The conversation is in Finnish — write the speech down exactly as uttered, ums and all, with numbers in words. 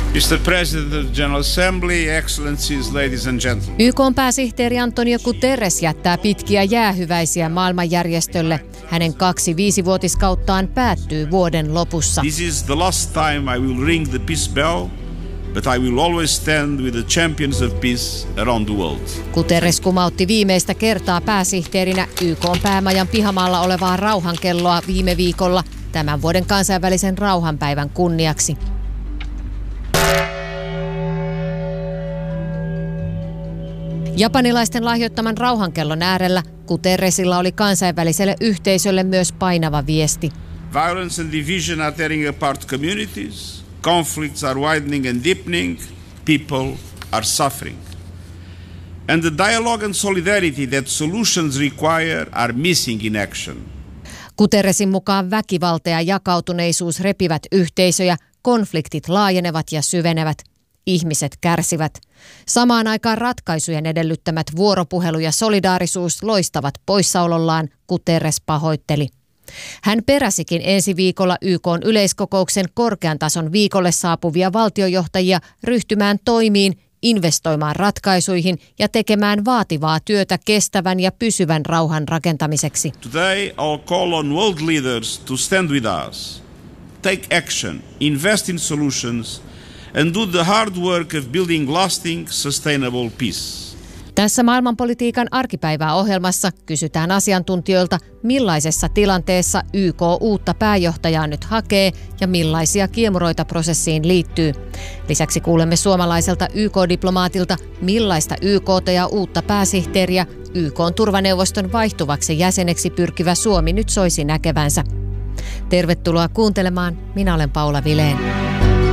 mister President of the General Assembly, Excellencies, ladies and gentlemen. Y K:n pääsihteeri Antonio Guterres jättää pitkiä jäähyväisiä maailmanjärjestölle. Hänen kaksi viisivuotiskauttaan päättyy vuoden lopussa. This is the last time I will ring the peace bell, but I will always stand with the champions of peace around the world. Guterres kumautti viimeistä kertaa pääsihteerinä Y K:n päämajan pihamaalla olevaa rauhankelloa viime viikolla tämän vuoden kansainvälisen rauhanpäivän kunniaksi. Japanilaisten lahjoittaman rauhankellon äärellä Guterresilla oli kansainväliselle yhteisölle myös painava viesti. Violence and division are tearing apart communities. Conflicts are widening and deepening. People are suffering. And the dialogue and solidarity that solutions require are missing in action. Guterresin mukaan väkivalta ja jakautuneisuus repivät yhteisöjä, konfliktit laajenevat ja syvenevät. Ihmiset kärsivät. Samaan aikaan ratkaisujen edellyttämät vuoropuhelu ja solidaarisuus loistavat poissaolollaan, Guterres pahoitteli. Hän peräsikin ensi viikolla Y K:n yleiskokouksen korkean tason viikolle saapuvia valtiojohtajia ryhtymään toimiin, investoimaan ratkaisuihin ja tekemään vaativaa työtä kestävän ja pysyvän rauhan rakentamiseksi. Today I'll call on world leaders to stand with us, take action, invest in solutions and do the hard work of building lasting, sustainable peace. Tässä maailmanpolitiikan arkipäivää ohjelmassa kysytään asiantuntijoilta, millaisessa tilanteessa Y K uutta pääjohtajaa nyt hakee ja millaisia kiemuroita prosessiin liittyy. Lisäksi kuulemme suomalaiselta Y K-diplomaatilta, millaista Y K:ta ja uutta pääsihteeriä Y K:n turvaneuvoston vaihtuvaksi jäseneksi pyrkivä Suomi nyt soisi näkevänsä. Tervetuloa kuuntelemaan. Minä olen Paula Vilén.